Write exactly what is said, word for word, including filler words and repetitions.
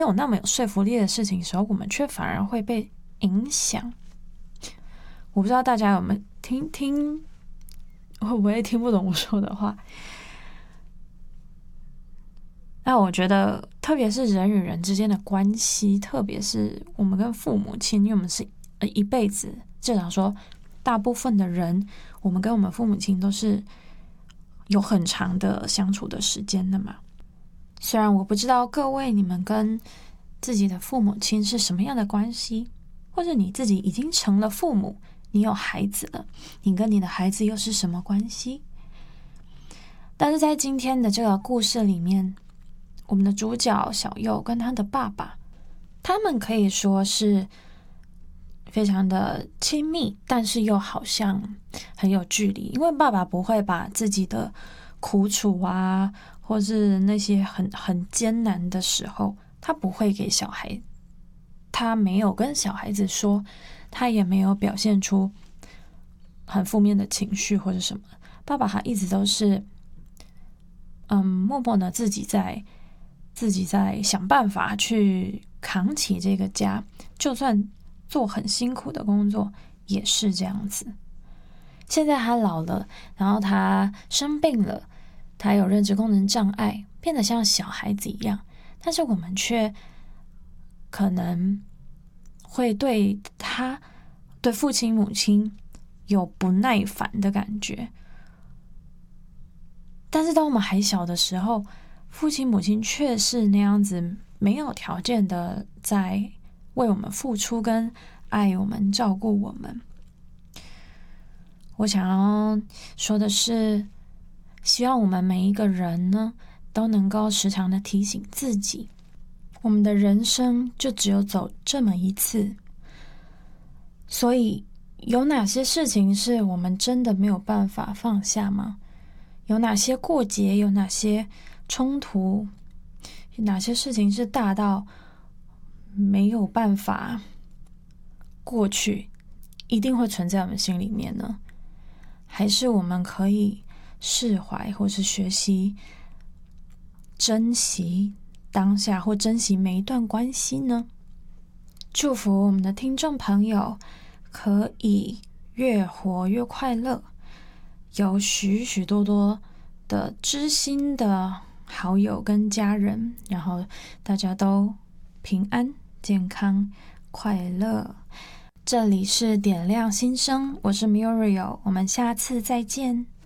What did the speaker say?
有那么有说服力的事情的时候，我们却反而会被影响。我不知道大家有没有听听，会不会听不懂我说的话？那我觉得，特别是人与人之间的关系，特别是我们跟父母亲，因为我们是一辈子，至少说大部分的人，我们跟我们父母亲都是有很长的相处的时间的嘛。虽然我不知道各位你们跟自己的父母亲是什么样的关系，或者你自己已经成了父母，你有孩子了，你跟你的孩子又是什么关系？但是在今天的这个故事里面，我们的主角小佑跟他的爸爸，他们可以说是非常的亲密，但是又好像很有距离，因为爸爸不会把自己的苦楚啊，或是那些很很艰难的时候，他不会给小孩，他没有跟小孩子说，他也没有表现出很负面的情绪或者什么。爸爸他一直都是嗯，默默的自己在自己在想办法去扛起这个家，就算做很辛苦的工作也是这样子。现在他老了，然后他生病了，他有认知功能障碍，变得像小孩子一样，但是我们却可能会对他对父亲母亲有不耐烦的感觉。但是当我们还小的时候，父亲母亲却是那样子没有条件的在为我们付出跟爱我们照顾我们。我想要说的是，希望我们每一个人呢都能够时常的提醒自己，我们的人生就只有走这么一次，所以有哪些事情是我们真的没有办法放下吗？有哪些过节，有哪些冲突，有哪些事情是大到没有办法过去，一定会存在我们心里面呢？还是我们可以释怀，或是学习珍惜当下，或珍惜每一段关系呢？祝福我们的听众朋友可以越活越快乐，有许许多多的知心的好友跟家人，然后大家都平安、健康、快乐。这里是点亮心声，我是 Muriel， 我们下次再见。